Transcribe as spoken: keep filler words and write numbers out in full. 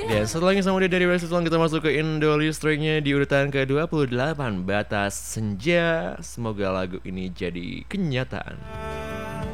Dan setelahnya sama dia dari versi selang kita masuk ke Indo listriknya di urutan ke dua puluh delapan Batas Senja. Semoga lagu ini jadi kenyataan.